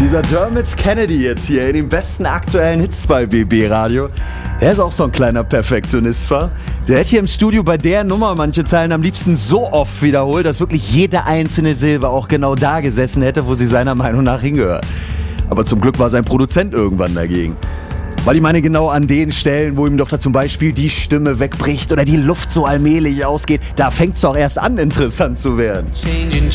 Dieser Dermot Kennedy jetzt hier in den besten aktuellen Hits bei BB Radio. Der ist auch so ein kleiner Perfektionist, war. Der hätte hier im Studio bei der Nummer manche Zeilen am liebsten so oft wiederholt, dass wirklich jede einzelne Silbe auch genau da gesessen hätte, wo sie seiner Meinung nach hingehört. Aber zum Glück war sein Produzent irgendwann dagegen. Weil ich meine, genau an den Stellen, wo ihm doch da zum Beispiel die Stimme wegbricht oder die Luft so allmählich ausgeht, da fängt es doch erst an, interessant zu werden.